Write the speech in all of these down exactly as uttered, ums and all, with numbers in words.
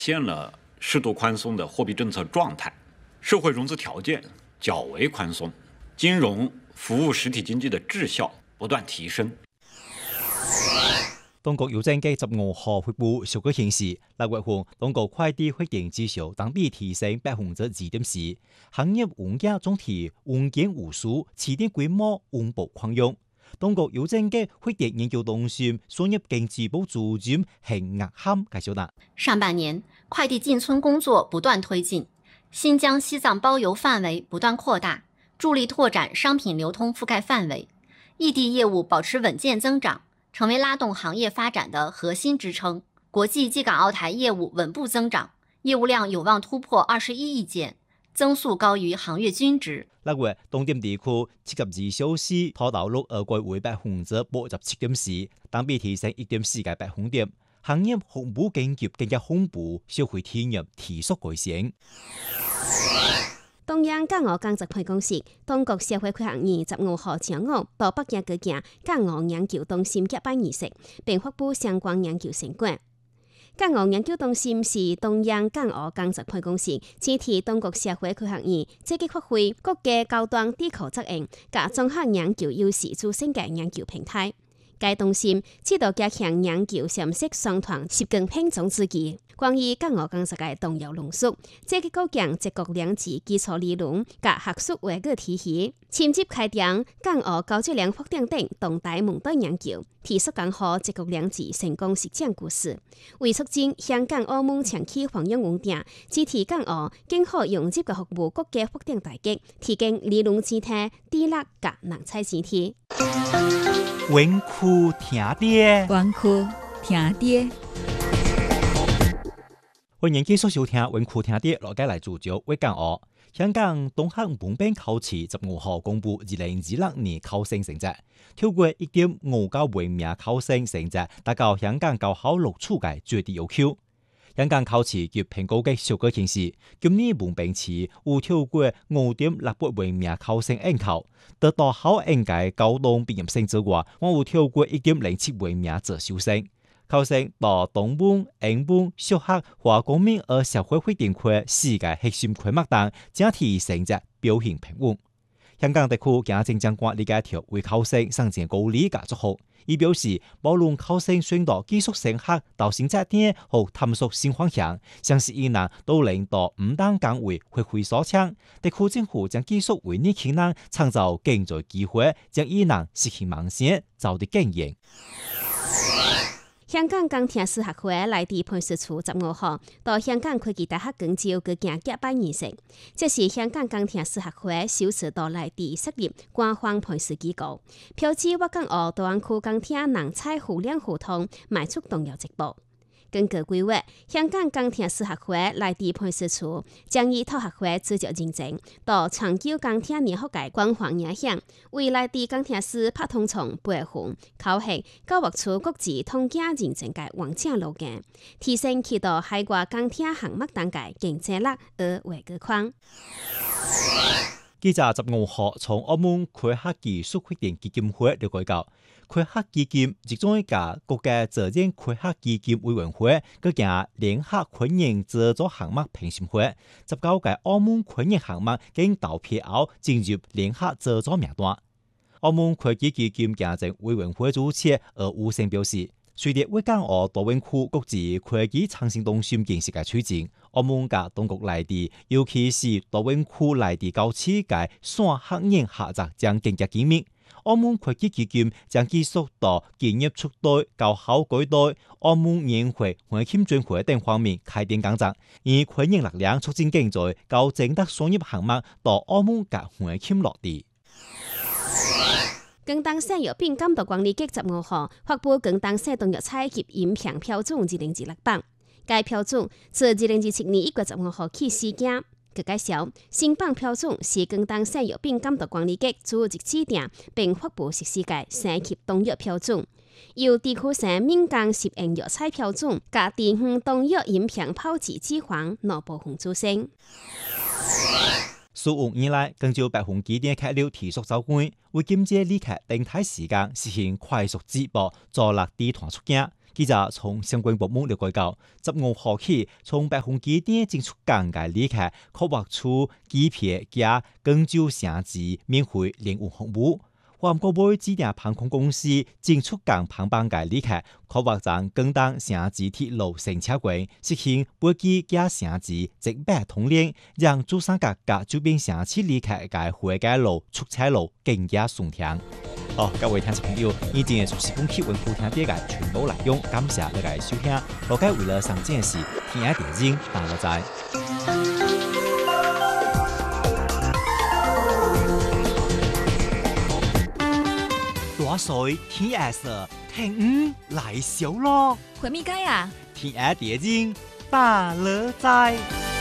现了适度宽松的货币政策状态，社会融资条件较为宽松，金融服务实體經濟的質效不斷提升。 當局郵政嘅十五號發布數據顯示，六月份當局快遞發電指數同比提升百分之二點四，行業運價總體穩健無數，市場規模穩步擴容。當局郵政嘅發電研究中心商業經濟部主任邢岳涵介紹啦。 上半年快遞進村工作不斷推進，新疆、西藏包郵範圍不斷擴大，助力拓展商品流通覆蓋範圍，異地業務保持穩健增長，成為拉動行業發展的核心支撐。國際機港澳台業務穩步增長，業務量有望突破二十一億件，增速高於行業均值。 六月東點地區七十二小時拖到六二季為百分之八十七點四，同比提升一點四個百分點。行業紅布經濟更加恐怖，消費體驗提速改善。 中央港澳工作辦公室當局社會科學院十五號上午到北京舉行港澳研究中心揭辦儀式，並發布相關研究成果。港澳研究中心是中央港澳工作辦公室支持當局社會科學院積極發揮國家高端地區責任，加綜合研究優勢組成嘅研究平台。該中心指導加強研究常識上傳習慣品種之機，關於港澳工作嘅重要論述，積極構建一國兩制基礎理論加學術外語體系，銜接開展港澳高質量發展等動態問題研究，提速講好一國兩制成功實踐故事，為促進香港澳門長期繁榮穩定，支持港澳更好融入嘅服務國家發展大局，提供理論基礎、地力加人才基地。 穩酷聽爹， 穩酷聽爹。 歡迎繼續收聽穩酷聽爹，落街嚟聚焦為港澳。香港東學文憑考試十五號公布二零二六年考生成績，超過一點五九萬名考生成績達到香港高考錄取嘅最低要求。香港考試及評估嘅數據顯示，今年文憑試有超過五點六八萬名考生應考，得到考應屆高中畢業生之外，還有超過一點零七萬名自修生。考生到東本、英本、數學和公民與社會發展科四個核心科目等，整體成績表現平穩。香港特區行政長官李家超為考生送上高禮加祝福。伊表示，無論考生選擇繼續升學到新節點或探索新方向，相信伊人都能到唔同崗位發揮所長。特區政府將繼續為年輕人創造更多機會，將伊人實現夢想走得更遠。 香港鋼鐵師學會內地判事處十五號到香港科技大學廣州舉行揭辦儀式，這是香港鋼鐵師學會首次到內地設立官方判事機構，標誌粵港澳大灣區鋼鐵人才互聯互通邁出重要一步。根據規劃，香港鋼鐵師學會內地判事處將以托學會資助認證到長久鋼鐵人學界官方影響，為內地鋼鐵師拍通從培訓、考核、教育出國際統計認證嘅完整路徑，提升其到海外鋼鐵項目等嘅競爭力而為個框。 記者十五號從澳門科學技術發展基金會了解到，科學基金集中一個國家責任科學基金委員會舉行聯合科研製作項目評審會，十九個澳門科研項目經投票後進入聯合製作名單。澳門科技基金行政委員會主席而吳聲表示，隨着粵港澳大灣區國際科技創新中心建設嘅推進，澳門嘅當局內地，尤其是大灣區內地高次嘅雙學研合作將更加緊密。澳門科技基金將繼續到建業促進、高校改代、澳門研會、環境轉會等方面開展工作，以科研力量促進經濟、高整體商業項目到澳門嘅環境落地。 廣東省藥品監督管理局十五號發布廣東省動藥材及飲品標準二零二六版，該標準自二零二七年一月十五號起施行。據介紹，新版標準是廣東省藥品監督管理局組織指定並發布實施嘅省級動藥標準，由地區省民間食用藥材標準及地方動藥飲品炮製計劃兩部分組成。 數五年來，廣州百分機電客流提速走關，為減少旅客等待時間，實現快速接駁，助力地團出境。 記者從相關部門了解到，十五號起，從白虹機店進出港嘅旅客可獲出機票加廣州城市免費聯運服務。環國會指定航空公司進出港航班嘅旅客可獲贈廣東城市鐵路乘車券，實行飛機加城市直達通聯，讓珠三角及周邊城市旅客嘅回家路、出差路更加順暢。好、哦，各位聽眾朋友，以前嘅熟悉本期文庫聽啲嘅全部內容，感謝你嘅收聽。羅介為了上件事，聽下電影，但我在。大水天下色，聽五來小咯。 回咪街啊？ 聽下電影，大樂在。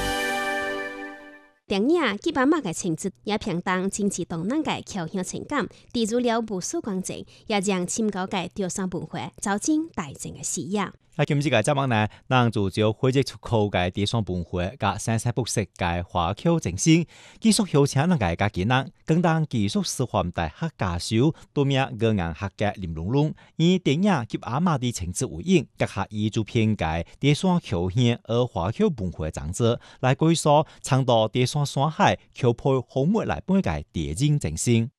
電影基本馬嘅情節也平當政治動盪嘅強烈情感，締造了無數光景，也讓深高嘅潮汕文化走進大眾嘅視野。 啊，今次嘅節目呢，讓聚焦匯集出口嘅潮汕文化及生產不息嘅華僑精神，繼續邀請嘅家技能，更當繼續師範大學教授，多名語言學嘅林龍龍，以電影及阿媽的情節為引，結合以作品嘅潮汕口語而華僑文化長者，來介紹倡導潮汕山海僑配紅梅來本嘅電影精神。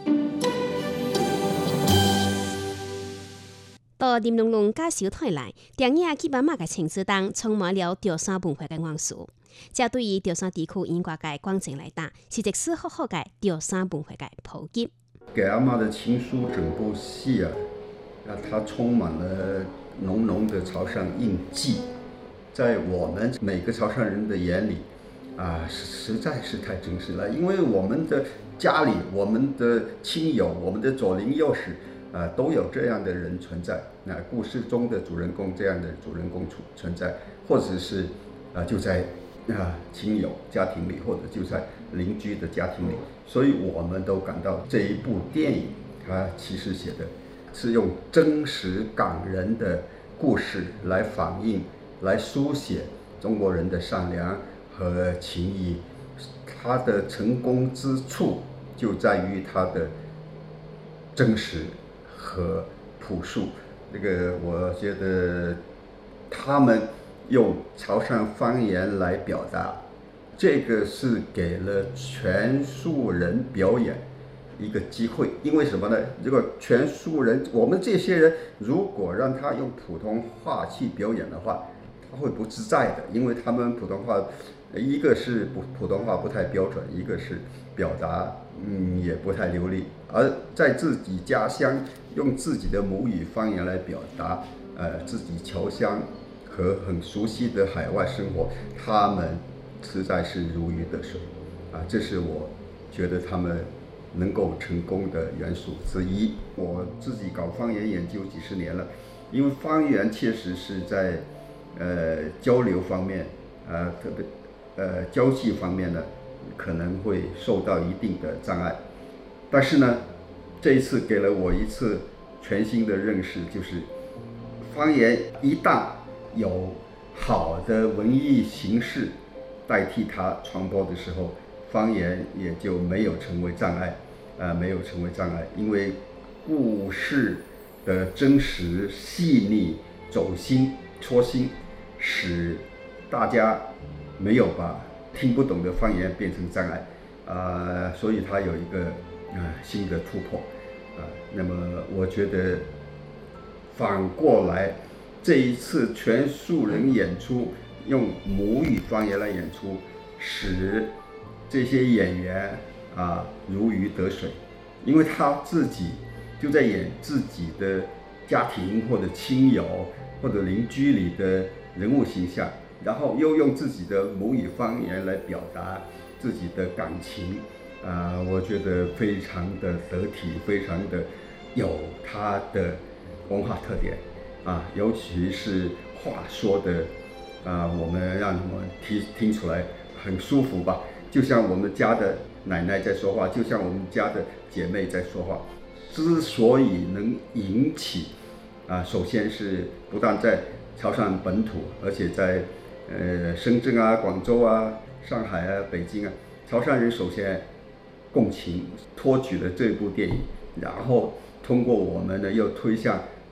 到林龍龍介紹台來，電影基本馬嘅情節當充滿了潮汕文化嘅元素。這對於潮汕地區演掛嘅觀眾來講，是一次好好嘅潮汕文化嘅普及。 給阿媽的情書整部戲啊，啊，它充滿了濃濃的潮汕印記，在我們每個潮汕人的眼裡，啊，實在是太真實了。因為我們的家裡、我們的親友、我們的左鄰右舍。啊，都有這樣的人存在。那、啊、故事中的主人公這樣的主人公存存在，或者是啊就在啊親友家庭裡，或者就在鄰居的家庭裡。所以我們都感到這一部電影，它其實寫的是用真實港人的故事來反映、來書寫中國人的善良和情誼。它的成功之處就在於它的真實和樸素，這個我覺得他們用潮汕方言來表達，這個是給了全數人表演一個機會。因為什麼呢？如果全數人，我們這些人如果讓他用普通話去表演的話，他會不自在的，因為他們普通話，一個是普普通話不太標準，一個是表達嗯也不太流利，而在自己家鄉用自己的母語方言來表達，呃自己僑鄉和很熟悉的海外生活，他們實在是如魚得水，啊，這是我覺得他們能夠成功的元素之一。我自己搞方言研究幾十年了，因為方言確實是在呃交流方面，呃特別呃交際方面呢，可能會受到一定的障礙，但是呢，這一次給了我一次全新的認識，就是方言一旦有好的文藝形式代替它傳播的時候，方言也就沒有成為障礙，呃，沒有成為障礙，因為故事的真實、細膩、走心、戳心，使大家沒有把聽不懂的方言變成障礙，啊、呃，所以它有一個啊、呃、新的突破，啊、呃，那麼我覺得反過來，這一次全數人演出用母語方言來演出，使這些演員啊、呃、如魚得水，因為他自己就在演自己的家庭或者親友或者鄰居裡的人物形象。然後又用自己的母語方言來表達自己的感情，啊、呃，我覺得非常的得體，非常的有它的文化特點，啊，尤其是話說的，啊，我們讓我們聽聽出來很舒服吧，就像我們家的奶奶在說話，就像我們家的姐妹在說話。之所以能引起，啊，首先是不但在潮汕本土，而且在呃，深圳啊、廣州啊、上海啊、北京啊，潮汕人首先共情，托舉了這部電影，然後通過我們呢，又推向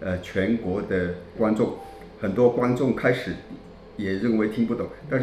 呃全国的观众，很多观众开始也认为听不懂，但是